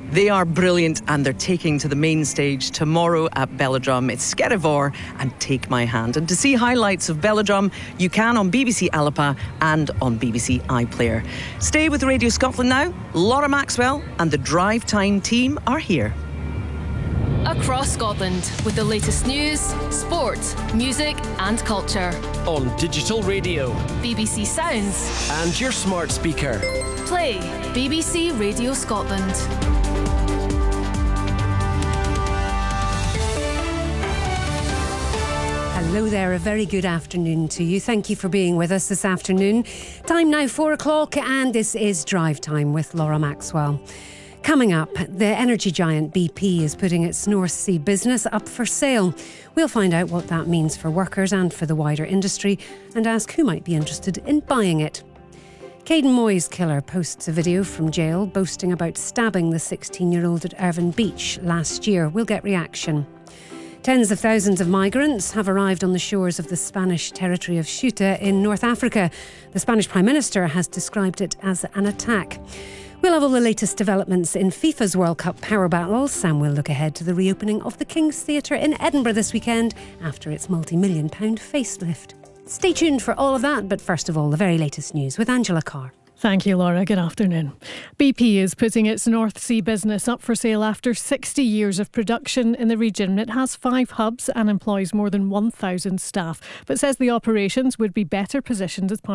They are brilliant and they're taking to the main stage tomorrow at Belladrum. It's Skerivor and Take My Hand. And to see highlights of Belladrum, you can on BBC Alapa and on BBC iPlayer. Stay with Radio Scotland now. Laura Maxwell and the Drive Time team are here. Across Scotland with the latest news, sport, music and culture. On digital radio, BBC Sounds and your smart speaker. Play BBC Radio Scotland. Hello there, a very good afternoon to you. Thank you for being with us this afternoon. Time now 4 o'clock and this is Drive Time with Laura Maxwell. Coming up, the energy giant BP is putting its North Sea business up for sale. We'll find out what that means for workers and for the wider industry and ask who might be interested in buying it. Caden Moy's killer posts a video from jail boasting about stabbing the 16-year-old at Irvine Beach last year. We'll get reaction. Tens of thousands of migrants have arrived on the shores of the Spanish territory of Ceuta in North Africa. The Spanish Prime Minister has described it as an attack. We'll have all the latest developments in FIFA's World Cup power battles, and we'll look ahead to the reopening of the King's Theatre in Edinburgh this weekend after its multi-million-pound facelift. Stay tuned for all of that, but first of all, the very latest news with Angela Carr. Thank you, Laura. Good afternoon. BP is putting its North Sea business up for sale after 60 years of production in the region. It has 5 hubs and employs more than 1,000 staff, but says the operations would be better positioned as part